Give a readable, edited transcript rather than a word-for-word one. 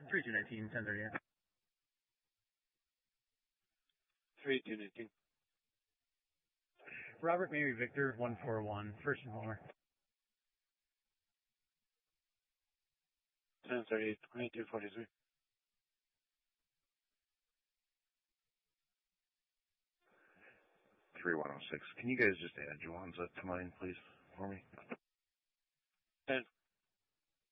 3219, 1038. 3219. Robert Mary Victor, 141, first and Homer. 1038, 2243. Can you guys just add Juwanza to mine, please, for me? 10.